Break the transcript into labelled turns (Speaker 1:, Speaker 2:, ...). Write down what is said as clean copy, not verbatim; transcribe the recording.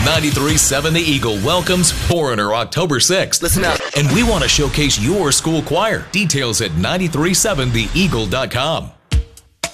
Speaker 1: 93.7 The Eagle welcomes Foreigner October 6th.
Speaker 2: Listen up.
Speaker 1: And we want to showcase your school choir. Details at 937theeagle.com.